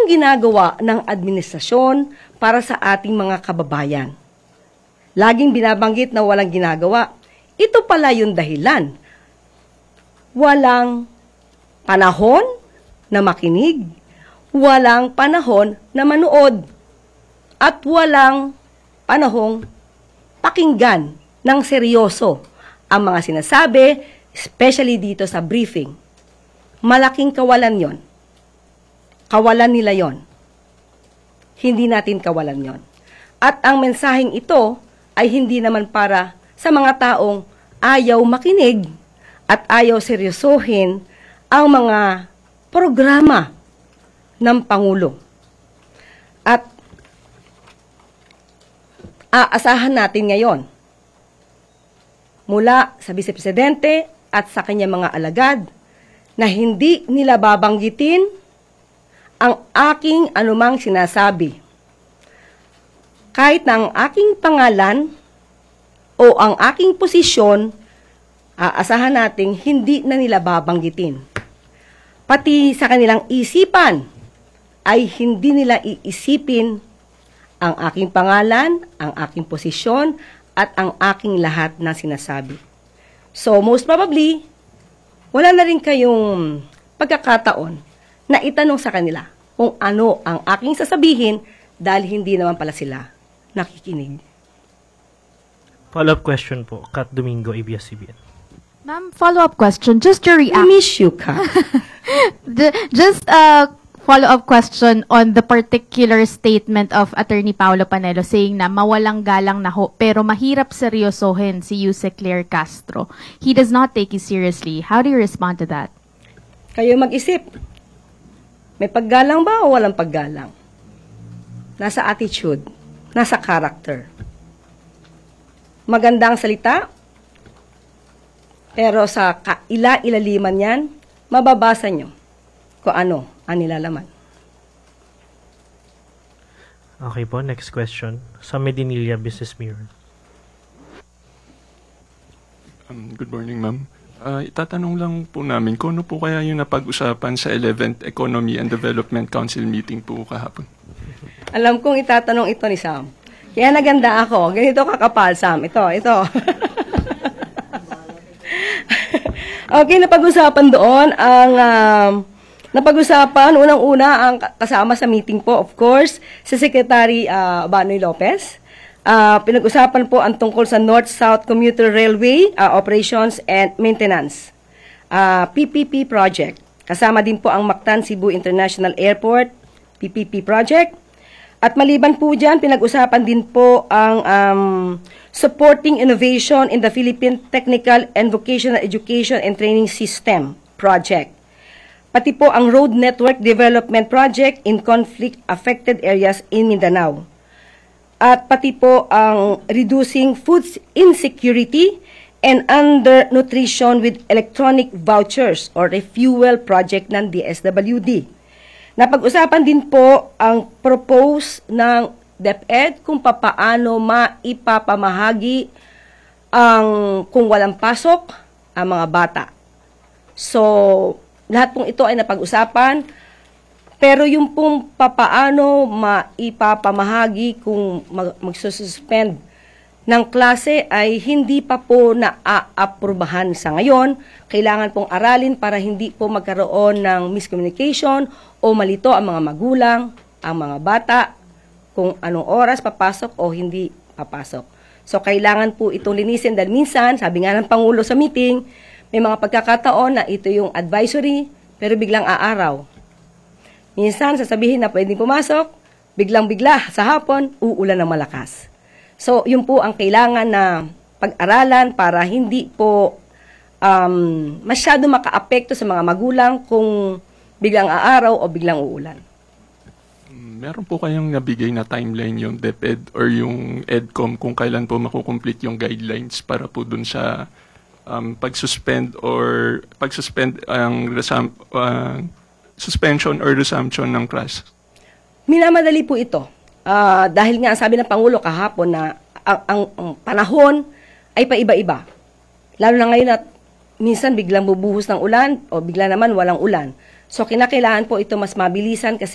Anong ginagawa ng administrasyon para sa ating mga kababayan? Laging binabanggit na walang ginagawa. Ito pala yung dahilan. Walang panahon na makinig, walang panahon na manood, at walang panahong pakinggan ng seryoso ang mga sinasabi, especially dito sa briefing. Malaking kawalan yon. Kawalan nila yon. Hindi natin kawalan yon. At ang mensaheng ito ay hindi naman para sa mga taong ayaw makinig at ayaw seryosohin ang mga programa ng Pangulo. At aasahan natin ngayon mula sa Vice Presidente at sa kanyang mga alagad na hindi nila babanggitin ang aking anumang sinasabi. Kahit na ang aking pangalan o ang aking posisyon, aasahan nating hindi na nila babanggitin. Pati sa kanilang isipan ay hindi nila iisipin ang aking pangalan, ang aking posisyon, at ang aking lahat na sinasabi. So, most probably, wala na rin kayong pagkakataon na itanong sa kanila kung ano ang aking sasabihin dahil hindi naman pala sila nakikinig. Follow-up question po, Kat Domingo, ABS-CBN. Ma'am, follow-up question. Just your I reaction. miss you, Ka. Just a follow-up question on the particular statement of Attorney Paulo Panelo saying na mawalang galang na ho, pero mahirap seryosohin si Yuse Claire Castro. He does not take you seriously. How do you respond to that? Kayo mag-isip. May paggalang ba o walang paggalang? Nasa attitude, nasa character. Magandang salita, pero sa kaila-ilaliman yan, mababasa nyo kung ano ang nilalaman. Okay po, next question. Sa Medinilla Business Mirror. Good morning, ma'am. Itatanong lang po namin, kung ano po kaya yung napag-usapan sa 11th Economy and Development Council meeting po kahapon? Alam kong itatanong ito ni Sam. Kaya naganda ako. Ganito kakapal, Sam. Ito. Okay, napag-usapan doon ang napag-usapan, unang-una, ang kasama sa meeting po, of course, si Secretary Banoy Lopez. Pinag-usapan po ang tungkol sa North-South Commuter Railway Operations and Maintenance, PPP project. Kasama din po ang Mactan Cebu International Airport, PPP project. At maliban po dyan, pinag-usapan din po ang Supporting Innovation in the Philippine Technical and Vocational Education and Training System project. Pati po ang Road Network Development Project in conflict-affected areas in Mindanao. At pati po ang Reducing Food Insecurity and Undernutrition with Electronic Vouchers or Refuel Project ng DSWD. Napag-usapan din po ang propose ng DepEd kung papaano maipapamahagi kung walang pasok ang mga bata. So, lahat pong ito ay napag-usapan, pero yung pong papaano maipapamahagi kung magsususpend ng klase ay hindi pa po na-aaprubahan sa ngayon. Kailangan pong aralin para hindi po magkaroon ng miscommunication o malito ang mga magulang, ang mga bata, kung anong oras papasok o hindi papasok. So, kailangan po itong linisin dahil minsan, sabi nga ng Pangulo sa meeting, may mga pagkakataon na ito yung advisory, pero biglang aaraw. Minsan, sasabihin na pwedeng pumasok, biglang-bigla sa hapon, uulan ng malakas. So, yun po ang kailangan na pag-aralan para hindi po masyado maka-apekto sa mga magulang kung biglang aaraw o biglang uulan. Meron po kayong nabigay na timeline yung DepEd or yung EDCOM kung kailan po makukomplete yung guidelines para po dun sa pag-suspend ang suspension or resumption ng class? Minamadali po ito. Dahil nga sabi ng Pangulo kahapon na ang panahon ay paiba-iba. Lalo na ngayon at minsan biglang bubuhos ng ulan o bigla naman walang ulan. So kinakailangan po ito mas mabilisan kasi